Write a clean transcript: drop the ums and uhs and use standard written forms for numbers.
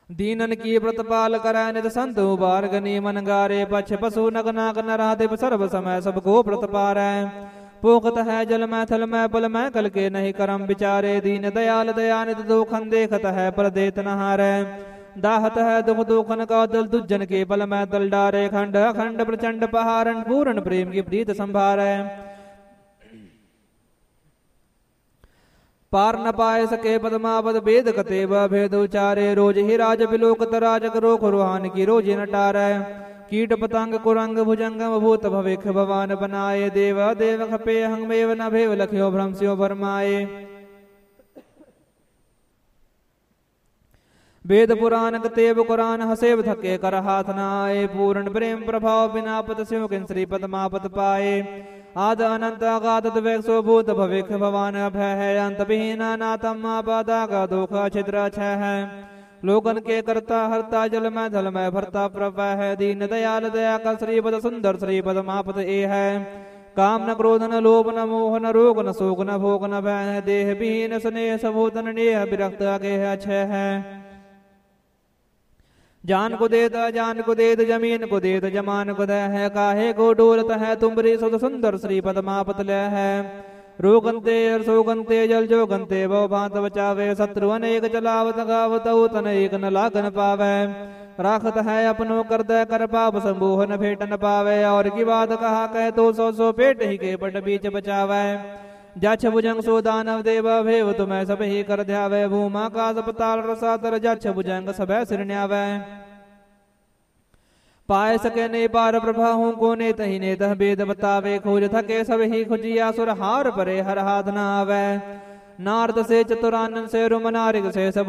दीनन की प्रतिपाल करै नित संत उबार गनी मन गारे पछ पशु नग नाग नराधिप सर्व समय सबको प्रतिपारै पोखत है जल में थल में पल में कल के नहीं करम विचारे दीन दयाल दयानित दुखन देखत है पर देत नहारै दाहत है दुख दुखन का दल दुज्जन के पल में तल डारे खंड खंड प्रचंड पहारन पूर्ण प्रेम की प्रीत संभारै पार न पाए सके पद्मावत वेद कतेव भेद उचारे रोज ही राज बिलोकत राज करो खुरहान की रोज नटारै कीट पतंग कुरंग भुजंगम भूत भविख भवान बनाए देव देव खपे हंगमेव न भेव लख्यो भ्रमस्यो भरमाए वेद पुराण कतेव कुरान हसेव थके कर हाथ न आए पूर्ण प्रेम प्रभाव बिना पत स्यो किन श्री पद्मापत पाए आद अनंत अगाधत वैक्सो भूत भविख भवान अभय है अंत विहीन नातम आपादा का दुख छिद्र छह है लोगन के करता हरता जल में धल में भरता प्रभय है दीन दयाल दया का श्रीपद सुंदर श्रीपद मापत ए है काम न क्रोध न लोभ न मोह न रोग न शोक न भोग न भय है देह विहीन स्नेह सबूतन नेह विरक्त आगे है छह है जान को देत अजान को देत जमीन को देत जमान को दय है काहे को डोलत है तुमरी सुध सुंदर श्री पद्मापत लय है रोगंते सोगंते जल जोगंते बहु भांत बचावे शत्रु अनेक चलावत गावत तन एक न लागन पावे राखत है अपनो कर दय कर पाप संबोह न भेट न पावे और की बात कहा कह तो सौ पेट ही के पट बीच बचावे जछ भुजंग सो दानव देव भेव तुम्हें सब ही कर ध्यावे भूमा काश पताल रसातर जछ भुजंग सब सिर न्यावे पाए सके ने पार प्रभा हूँ को ने तही ने तह वेद बतावे खोज थके सब ही खुजिया सुर हार परे हर हाथ न आवे नारद से चतुरानन से रुमनारिक से सब